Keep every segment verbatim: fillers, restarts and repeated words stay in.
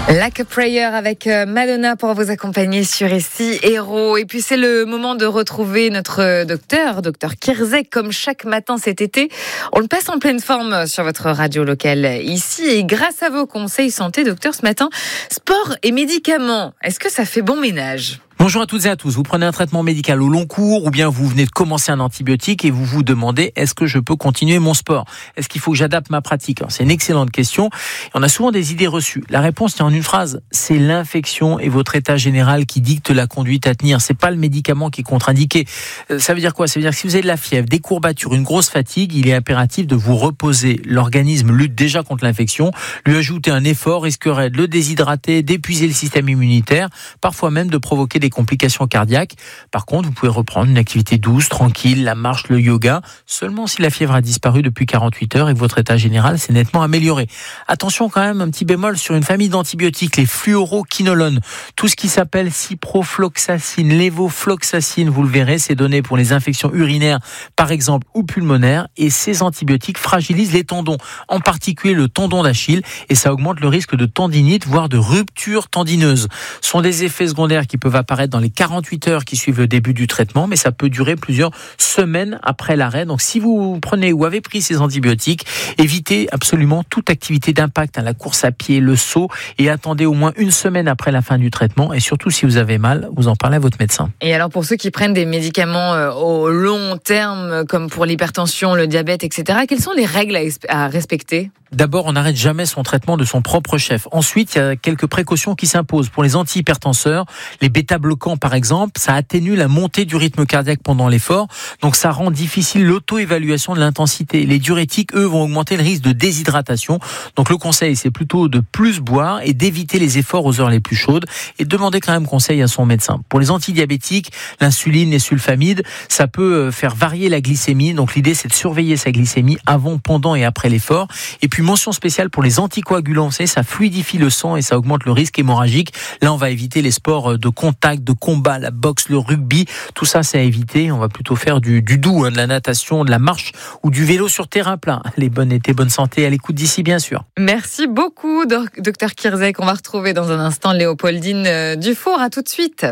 Like a Prayer avec Madonna pour vous accompagner sur Ici Héros. Et puis c'est le moment de retrouver notre docteur, docteur Kierzek, comme chaque matin cet été. On le passe en pleine forme sur votre radio locale ici. Et grâce à vos conseils santé, docteur, ce matin, sport et médicaments, est-ce que ça fait bon ménage ? Bonjour à toutes et à tous. Vous prenez un traitement médical au long cours ou bien vous venez de commencer un antibiotique et vous vous demandez est-ce que je peux continuer mon sport ? Est-ce qu'il faut que j'adapte ma pratique ? Alors, c'est une excellente question. On a souvent des idées reçues. La réponse tient en une phrase. C'est l'infection et votre état général qui dicte la conduite à tenir. C'est pas le médicament qui est contre-indiqué. Ça veut dire quoi ? Ça veut dire que si vous avez de la fièvre, des courbatures, une grosse fatigue, il est impératif de vous reposer. L'organisme lutte déjà contre l'infection. Lui ajouter un effort risquerait de le déshydrater, d'épuiser le système immunitaire, parfois même de provoquer des complications cardiaques. Par contre, vous pouvez reprendre une activité douce, tranquille, la marche, le yoga, seulement si la fièvre a disparu depuis quarante-huit heures et que votre état général s'est nettement amélioré. Attention quand même, un petit bémol sur une famille d'antibiotiques, les fluoroquinolones. Tout ce qui s'appelle ciprofloxacine, lévofloxacine, vous le verrez, c'est donné pour les infections urinaires, par exemple, ou pulmonaires, et ces antibiotiques fragilisent les tendons, en particulier le tendon d'Achille, et ça augmente le risque de tendinite, voire de rupture tendineuse. Ce sont des effets secondaires qui peuvent apparaître dans les quarante-huit heures qui suivent le début du traitement, mais ça peut durer plusieurs semaines après l'arrêt. Donc si vous prenez ou avez pris ces antibiotiques, évitez absolument toute activité d'impact, hein, la course à pied, le saut, et attendez au moins une semaine après la fin du traitement. Et surtout, si vous avez mal, vous en parlez à votre médecin. Et alors pour ceux qui prennent des médicaments euh, au long terme, comme pour l'hypertension, le diabète, et cetera, quelles sont les règles à, exp- à respecter ? D'abord, on n'arrête jamais son traitement de son propre chef. Ensuite, il y a quelques précautions qui s'imposent. Pour les antihypertenseurs, les bêta-bloquants par exemple, ça atténue la montée du rythme cardiaque pendant l'effort, donc ça rend difficile l'auto-évaluation de l'intensité. Les diurétiques, eux, vont augmenter le risque de déshydratation. Donc le conseil, c'est plutôt de plus boire et d'éviter les efforts aux heures les plus chaudes et de demander quand même conseil à son médecin. Pour les antidiabétiques, l'insuline, les sulfamides, ça peut faire varier la glycémie. Donc l'idée, c'est de surveiller sa glycémie avant, pendant et après l'effort. Et puis mention spéciale pour les anticoagulants, vous savez, ça fluidifie le sang et ça augmente le risque hémorragique. Là, on va éviter les sports de contact, de combat, la boxe, le rugby, tout ça, c'est à éviter. On va plutôt faire du, du doux, hein, de la natation, de la marche ou du vélo sur terrain plat. Les bonnes étés, bonne santé, à l'écoute d'ici, bien sûr. Merci beaucoup, docteur Kierzek. On va retrouver dans un instant Léopoldine Dufour. À tout de suite.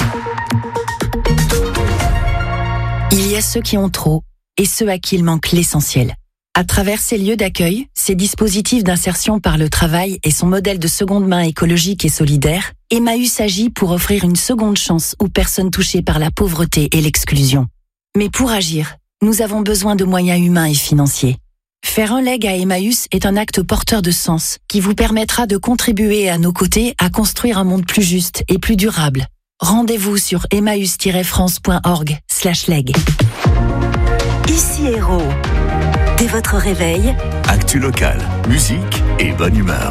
Il y a ceux qui ont trop et ceux à qui il manque l'essentiel. À travers ces lieux d'accueil, ces dispositifs d'insertion par le travail et son modèle de seconde main écologique et solidaire, Emmaüs agit pour offrir une seconde chance aux personnes touchées par la pauvreté et l'exclusion. Mais pour agir, nous avons besoin de moyens humains et financiers. Faire un leg à Emmaüs est un acte porteur de sens qui vous permettra de contribuer à nos côtés à construire un monde plus juste et plus durable. Rendez-vous sur emmaüs-france.org slash leg. Ici Héros. Dès votre réveil, actu local, musique et bonne humeur.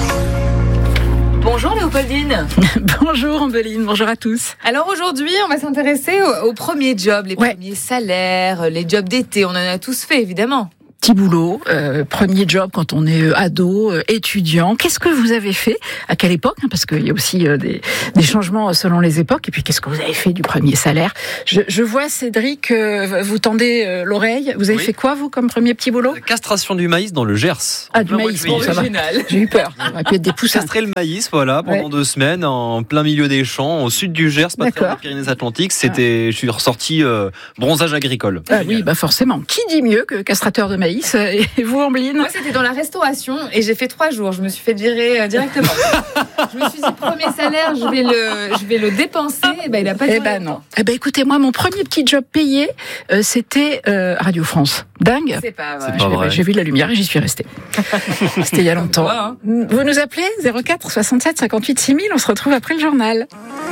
Bonjour Léopoldine. Bonjour Ambeline, bonjour à tous. Alors aujourd'hui, on va s'intéresser aux, aux premiers jobs, les ouais. premiers salaires, les jobs d'été. On en a tous fait évidemment. Petit boulot, euh, premier job quand on est ado, euh, étudiant. Qu'est-ce que vous avez fait ? À quelle époque ? Parce qu'il y a aussi euh, des, des changements selon les époques. Et puis, qu'est-ce que vous avez fait du premier salaire ? je, je vois Cédric, euh, vous tendez euh, l'oreille. Vous avez oui. fait quoi, vous, comme premier petit boulot ? La castration du maïs dans le Gers. Ah, du maïs, bon, ça va. J'ai eu peur. Ça aurait pu être des poussins. Castrer le maïs, voilà, pendant ouais. deux semaines, en plein milieu des champs, au sud du Gers, pas très loin des Pyrénées-Atlantiques. C'était, ah. je suis ressorti euh, bronzage agricole. Ah oui, bah forcément. Qui dit mieux que castrateur de maïs ? Et vous, Ambeline ? Moi, c'était dans la restauration et j'ai fait trois jours. Je me suis fait virer euh, directement. Je me suis dit, premier salaire, je vais le, je vais le dépenser. Et ben, il n'a pas duré. Eh ben non. Eh ben, écoutez, moi, mon premier petit job payé, euh, c'était euh, Radio France. Dingue. C'est pas vrai. C'est pas vrai. J'ai, j'ai vu de la lumière et j'y suis restée. C'était il y a longtemps. Toi, hein. Vous nous appelez zéro quatre soixante-sept cinquante-huit six mille. On se retrouve après le journal.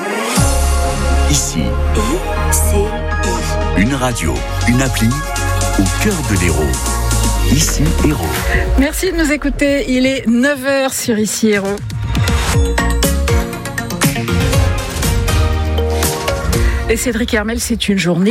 Ici. I C I. Une radio, une appli au cœur de l'Hérault. Ici Héros. Merci de nous écouter. Il est neuf heures sur Ici Héros. Et Cédric Hermel, c'est une journée extraordinaire.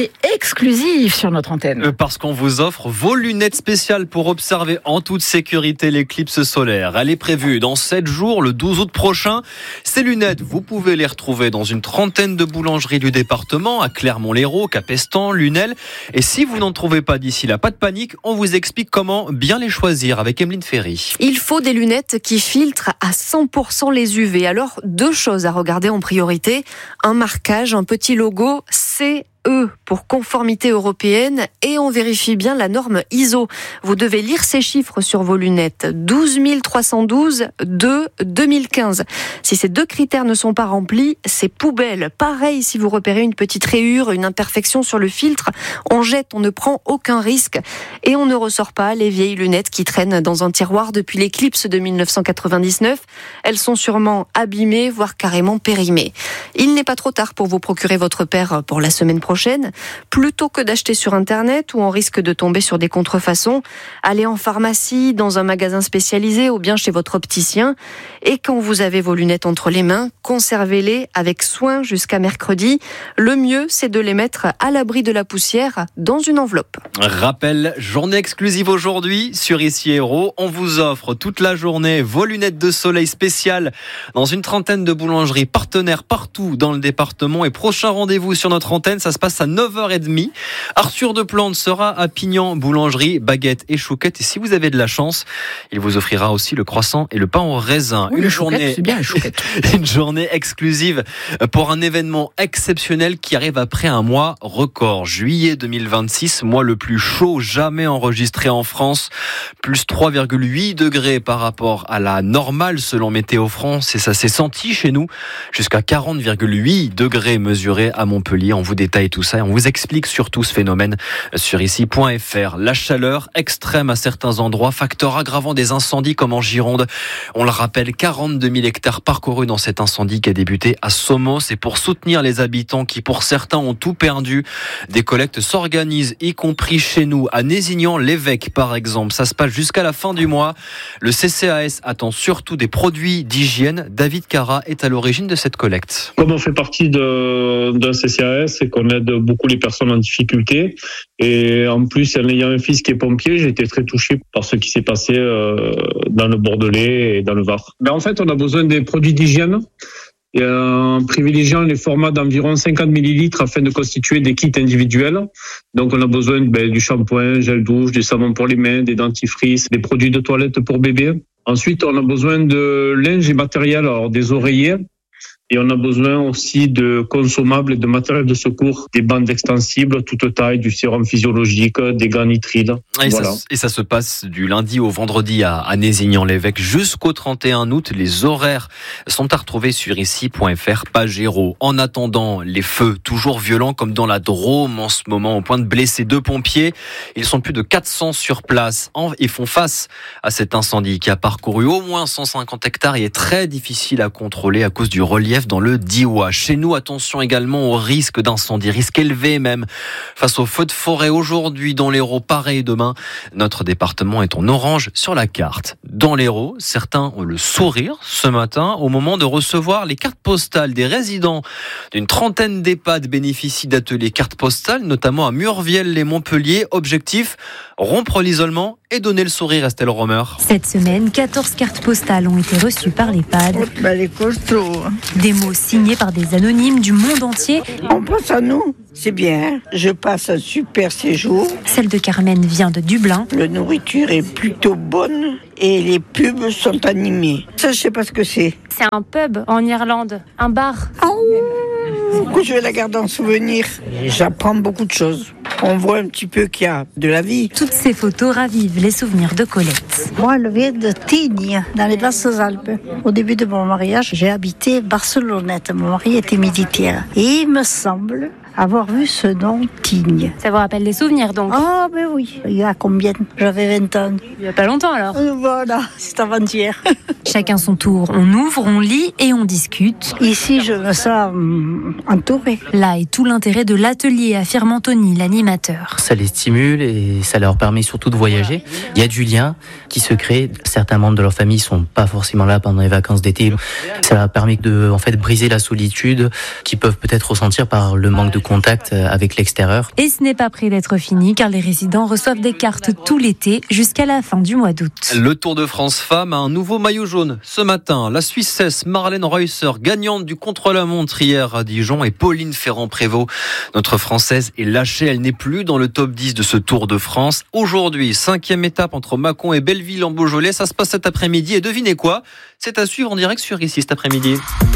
exclusive sur notre antenne. Parce qu'on vous offre vos lunettes spéciales pour observer en toute sécurité l'éclipse solaire. Elle est prévue dans sept jours, le douze août prochain. Ces lunettes, vous pouvez les retrouver dans une trentaine de boulangeries du département, à Clermont-Lérault, Capestan, Lunel. Et si vous n'en trouvez pas d'ici là, pas de panique, on vous explique comment bien les choisir avec Emeline Ferry. Il faut des lunettes qui filtrent à cent pour cent les U V. Alors, deux choses à regarder en priorité. Un marquage, un petit logo C E pour conformité européenne et on vérifie bien la norme I S O. Vous devez lire ces chiffres sur vos lunettes. douze mille trois cent douze de deux mille quinze. Si ces deux critères ne sont pas remplis, c'est poubelle. Pareil, si vous repérez une petite rayure, une imperfection sur le filtre, on jette, on ne prend aucun risque et on ne ressort pas les vieilles lunettes qui traînent dans un tiroir depuis l'éclipse de mille neuf cent quatre-vingt-dix-neuf. Elles sont sûrement abîmées, voire carrément périmées. Il n'est pas trop tard pour vous procurer votre paire pour la semaine prochaine. prochaine, plutôt que d'acheter sur Internet où on risque de tomber sur des contrefaçons, allez en pharmacie, dans un magasin spécialisé ou bien chez votre opticien. Et quand vous avez vos lunettes entre les mains, conservez-les avec soin jusqu'à mercredi. Le mieux, c'est de les mettre à l'abri de la poussière dans une enveloppe. Rappel, journée exclusive aujourd'hui sur Ici Héros. On vous offre toute la journée vos lunettes de soleil spéciales dans une trentaine de boulangeries partenaires partout dans le département. Et prochain rendez-vous sur notre antenne, ça se passe à neuf heures trente. Arthur Deplante sera à Pignan, boulangerie, baguette et chouquette. Et si vous avez de la chance, il vous offrira aussi le croissant et le pain au raisin. Oui, une le journée, c'est bien la chouquette. Une journée exclusive pour un événement exceptionnel qui arrive après un mois record. Juillet deux mille vingt-six, mois le plus chaud jamais enregistré en France. Plus trois virgule huit degrés par rapport à la normale selon Météo France. Et ça s'est senti chez nous jusqu'à quarante virgule huit degrés mesurés à Montpellier. On vous détaille tout ça et on vous explique surtout ce phénomène sur ici point f r. La chaleur extrême à certains endroits, facteur aggravant des incendies comme en Gironde. On le rappelle, quarante-deux mille hectares parcourus dans cet incendie qui a débuté à Somos. Et pour soutenir les habitants qui, pour certains, ont tout perdu, des collectes s'organisent, y compris chez nous, à Nézignan-l'Évêque par exemple. Ça se passe jusqu'à la fin du mois. Le C C A S attend surtout des produits d'hygiène. David Cara est à l'origine de cette collecte. Comme on fait partie de, d'un C C A S et qu'on aide beaucoup les personnes en difficulté, et en plus, en ayant un fils qui est pompier, j'ai été très touché par ce qui s'est passé euh, dans le Bordelais et dans le Var. Ben, en fait, on a besoin des produits d'hygiène. Et en privilégiant les formats d'environ cinquante millilitres afin de constituer des kits individuels. Donc on a besoin ben, du shampoing, gel douche, du savon pour les mains, des dentifrices, des produits de toilette pour bébé. Ensuite, on a besoin de linge et matériel, alors des oreillers. Et on a besoin aussi de consommables et de matériel de secours, des bandes extensibles, toute taille, du sérum physiologique, des gants nitriles. Et, voilà. ça, et ça se passe du lundi au vendredi à, à Nézignan-l'Évêque jusqu'au trente et un août. Les horaires sont à retrouver sur ici point f r, page Héros. En attendant, les feux toujours violents comme dans la Drôme en ce moment, au point de blesser deux pompiers. Ils sont plus de quatre cents sur place et font face à cet incendie qui a parcouru au moins cent cinquante hectares et est très difficile à contrôler à cause du relief dans le Diois. Chez nous, attention également au risque d'incendie, risque élevé même. Face aux feux de forêt aujourd'hui dans l'Hérault, pareil demain, notre département est en orange sur la carte. Dans l'Hérault, certains ont le sourire ce matin au moment de recevoir les cartes postales des résidents d'une trentaine d'EHPAD bénéficient d'ateliers cartes postales, notamment à Murviel et Montpellier. Objectif, rompre l'isolement et donner le sourire à Estelle Romer. Cette semaine, quatorze cartes postales ont été reçues par l'EHPAD. Oh, bah, les costauds. Des mots signés par des anonymes du monde entier. On pense à nous, c'est bien. Je passe un super séjour. Celle de Carmen vient de Dublin. La nourriture est plutôt bonne et les pubs sont animées. Ça, je sais pas ce que c'est. C'est un pub en Irlande, un bar. Oh, je vais la garder en souvenir. J'apprends beaucoup de choses. On voit un petit peu qu'il y a de la vie. Toutes ces photos ravivent les souvenirs de Colette. Moi, je viens de Tignes, dans les Basses-Alpes. Au début de mon mariage, j'ai habité Barcelonnette. Mon mari était militaire. Et il me semble avoir vu ce nom Tignes. Ça vous rappelle des souvenirs donc? Ah, ben oui. Il y a combien? J'avais vingt ans. Il n'y a pas longtemps alors? Voilà, c'est avant-hier. Chaque chacun son tour. On ouvre, on lit et on discute. Ici, je me sens hum, entourée. Là est tout l'intérêt de l'atelier, affirme Anthony, l'animateur. Ça les stimule et ça leur permet surtout de voyager. Il y a du lien qui se crée. Certains membres de leur famille sont pas forcément là pendant les vacances d'été. Ça leur permet de, en fait, briser la solitude qu'ils peuvent peut-être ressentir par le manque de contact avec l'extérieur. Et ce n'est pas près d'être fini car les résidents reçoivent des cartes tout l'été jusqu'à la fin du mois d'août. Le Tour de France Femmes a un nouveau maillot jaune. Ce matin, la Suissesse Marlène Reusser, gagnante du contre-la-montre hier à Dijon, et Pauline Ferrand-Prévot, notre Française, est lâchée. Elle n'est plus dans le top dix de ce Tour de France. Aujourd'hui, cinquième étape entre Mâcon et Belleville en Beaujolais. Ça se passe cet après-midi. Et devinez quoi ? C'est à suivre en direct sur ici cet après-midi.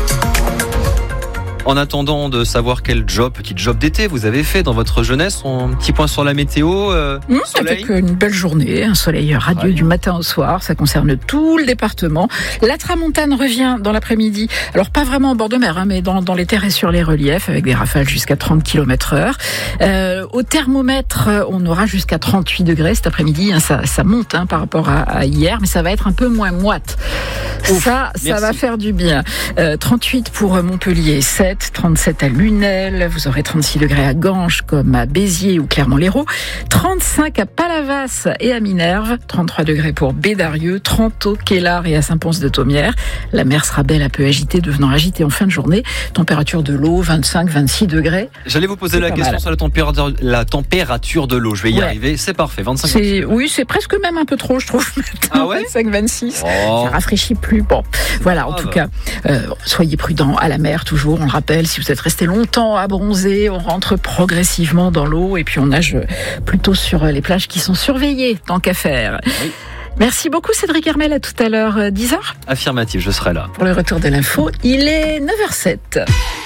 En attendant de savoir quel job, petit job d'été vous avez fait dans votre jeunesse, un petit point sur la météo. Euh, mmh, avec une belle journée, un soleil radieux ouais. du matin au soir, ça concerne tout le département. La tramontane revient dans l'après-midi, alors pas vraiment en bord de mer, hein, mais dans, dans les terres et sur les reliefs, avec des rafales jusqu'à trente kilomètres heure. Euh, au thermomètre, on aura jusqu'à trente-huit degrés cet après-midi, hein, ça, ça monte hein, par rapport à, à hier, mais ça va être un peu moins moite. Ouf, ça, ça merci. va faire du bien. Euh, trente-huit pour Montpellier, sept, trente-sept à Lunel, vous aurez trente-six degrés à Ganges comme à Béziers ou Clermont-Lérault, trente-cinq à Palavas et à Minerve, trente-trois degrés pour Bédarieux, trente au Quélard et à Saint-Pons-de-Thomières. La mer sera belle, un peu agitée, devenant agitée en fin de journée. Température de l'eau, vingt-cinq, vingt-six degrés. J'allais vous poser c'est la question mal. sur la température, la température de l'eau. Je vais y ouais. arriver. C'est parfait. vingt-cinq, c'est, vingt-six. Oui, c'est presque même un peu trop, je trouve. Ah ouais? vingt-cinq, vingt-six. Oh. Ça rafraîchit plus. Bon, voilà. En tout cas, euh, soyez prudents à la mer toujours. On le rappelle. Si vous êtes resté longtemps à bronzer, on rentre progressivement dans l'eau et puis on nage plutôt sur les plages qui sont surveillées, tant qu'à faire. Oui. Merci beaucoup Cédric Hermel, à tout à l'heure, dix heures. Affirmatif, je serai là. Pour le retour de l'info, il est neuf heures sept.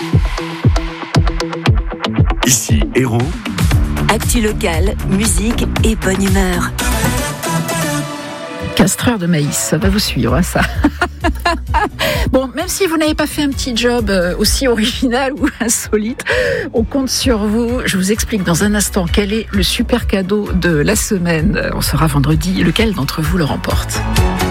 Ici, Héros. Actu locale, musique et bonne humeur. Castreur de maïs, ça va vous suivre, hein, ça. Bon, même si vous n'avez pas fait un petit job aussi original ou insolite, on compte sur vous. Je vous explique dans un instant quel est le super cadeau de la semaine. On sera vendredi. Lequel d'entre vous le remporte ?